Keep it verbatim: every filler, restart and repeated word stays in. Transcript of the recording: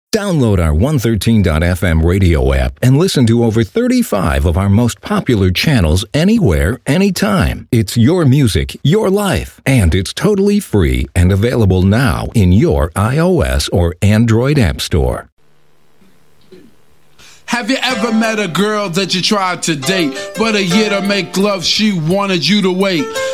Download our one thirteen dot f m radio app and listen to over thirty-five of our most popular channels anywhere, anytime. It's your music, your life, and it's totally free and available now in your iOS or Android app store. Have you ever met a girl that you tried to date, but a year to make love she wanted you to wait?